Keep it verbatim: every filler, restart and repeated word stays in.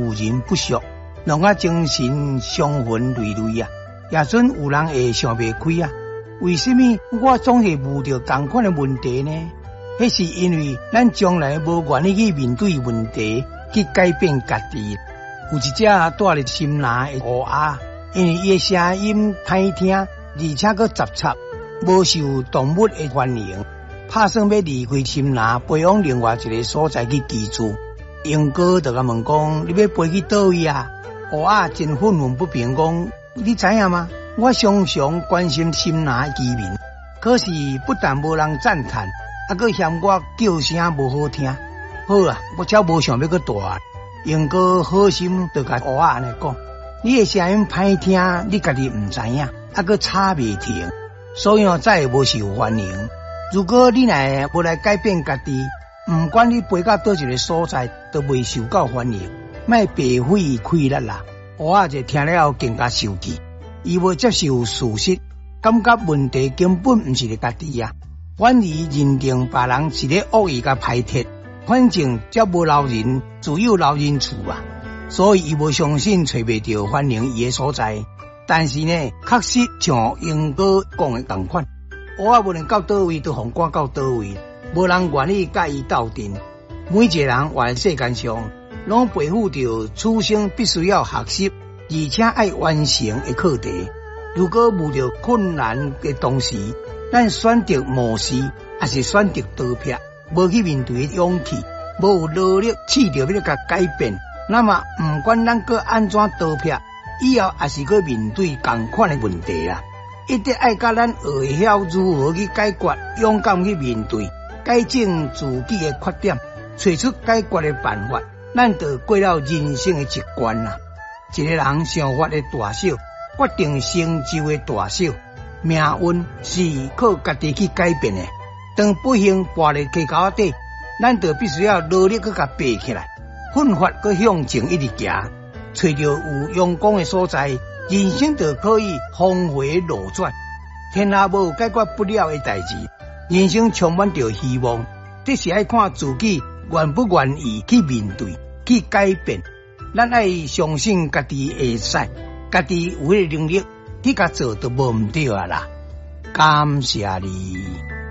与人不淑，让我精神伤魂累累啊！也准有人会想袂开啊？为什么我总是遇到同款的问题呢？迄是因为咱将来无愿意去面对问题，去改变家己。有一只带入心内的乌鸦，因为伊的声音歹听，而且佫杂杂，无受动物的欢迎，打算要离开心内，飞往另外一个所在去居住。英哥就甲问讲：你要飞去倒位啊？乌鸦真愤愤不平讲：你知影吗？我常常关心心内的居民，可是不但无人赞叹，还佫嫌我叫声无好听。好啊，我才无想要佫大。英哥好心就甲乌鸦安尼讲：你的声音歹听，你家己唔知影，还佫吵袂停，所以哦再也无受欢迎。如果你若无来改变家己，唔管你飞到倒一个所在，都未受到欢迎，莫白费气力啦。乌鸦就听了更加生气，伊无接受事实，感觉问题根本唔是咧家己啊，反而认定别人是咧恶意甲排斥。反正只无留人，自有留人处啊，所以伊无相信找袂到欢迎伊的所在。但是呢，确实像英哥讲的同款，乌鸦无论到倒位，都互赶到倒位，无人愿意甲伊斗阵。每一个人活在世间上，拢背负着出生必须要学习，而且爱完成的课题。如果遇到困难的同时，咱选择模式，还是选择倒撇？无去面对的勇气，无有努力试着要甲改变，那么不管咱搁安怎倒撇，以后也是搁面对同款的问题啦。一定爱甲咱学会晓如何去解决，勇敢去面对，改正自己的缺点，找出解决的办法，咱就过了人生的一关啦。一个人想法的大小，决定成就的大小，命运是靠家己去改变的。当不幸跋入溪沟底，咱就必须要努力去甲爬起来，奋发去向前一直行，找到有阳光的所在，人生就可以峰回路转。天下无解决不了的代志，人生充满着希望，这是爱看自己愿不愿意去面对、去改变。咱爱相信家己会使，家己有迄个能力去甲做，都无唔对啊啦。感谢你。